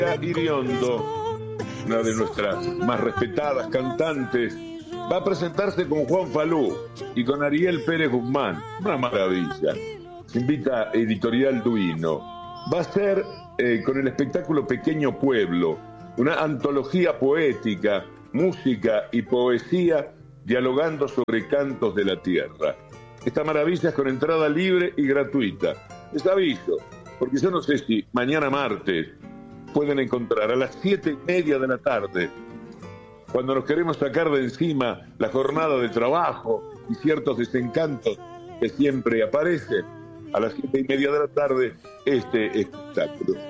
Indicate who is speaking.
Speaker 1: Iriondo, una de nuestras más respetadas cantantes, va a presentarse con Juan Falú y con Ariel Pérez Guzmán. Una maravilla. Se invita a Editorial Duino. Va a ser con el espectáculo Pequeño Pueblo, una antología poética, música y poesía dialogando sobre cantos de la tierra. Esta maravilla es con entrada libre y gratuita. Les aviso, porque yo no sé si mañana martes pueden encontrar a las 7:30 de la tarde, cuando nos queremos sacar de encima la jornada de trabajo y ciertos desencantos que siempre aparecen, a las 7:30 de la tarde, este espectáculo.